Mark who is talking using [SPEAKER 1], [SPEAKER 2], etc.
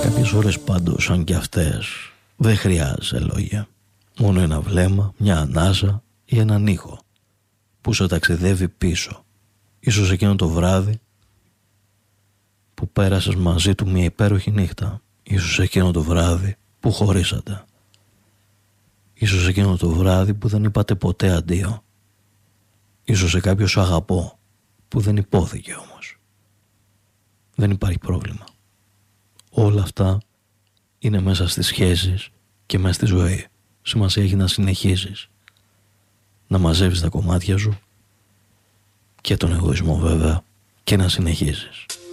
[SPEAKER 1] Κάποιες ώρες πάντως, αν και αυτές, δεν χρειάζεται λόγια. Μόνο ένα βλέμμα, μια ανάσα ή έναν ήχο που σε ταξιδεύει πίσω. Ίσως εκείνο το βράδυ που πέρασες μαζί του μια υπέροχη νύχτα. Ίσως εκείνο το βράδυ που χωρίσατε. Ίσως εκείνο το βράδυ που δεν είπατε ποτέ αντίο. Ίσως σε κάποιο σου αγαπώ που δεν υπόθηκε όμως. Δεν υπάρχει πρόβλημα. Όλα αυτά είναι μέσα στις σχέσεις και μέσα στη ζωή. Σημασία έχει να συνεχίζεις, να μαζεύεις τα κομμάτια σου και τον εγωισμό βέβαια και να συνεχίζεις.